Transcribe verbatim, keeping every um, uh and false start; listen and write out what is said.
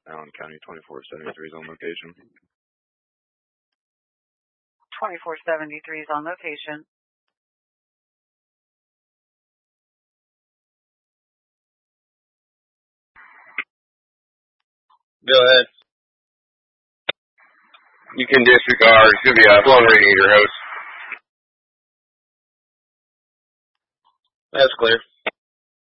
Allen County twenty-four seventy-three is on location. twenty-four seventy-three is on location. Go ahead. You can disregard. It's going to be a blown radiator hose. That's clear.